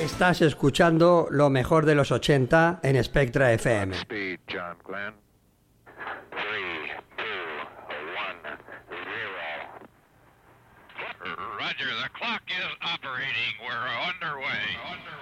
Estás escuchando lo mejor de los 80 en Spectra FM. Speed, John Glenn. 3, 2, 1, 0. Roger, the clock is operating. We're underway.